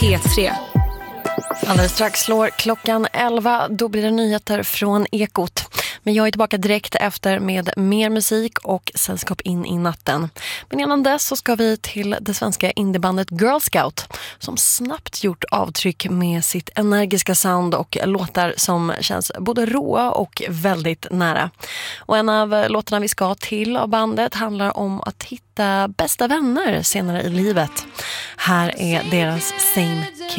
P3. Alldeles strax slår klockan 11, då blir det nyheter från Ekot. Men jag är tillbaka direkt efter med mer musik och sällskap in i natten. Men innan dess så ska vi till det svenska indiebandet Girl Scout, som snabbt gjort avtryck med sitt energiska sound och låtar som känns både råa och väldigt nära. Och en av låtarna vi ska till av bandet handlar om att hitta bästa vänner senare i livet. Här är deras Same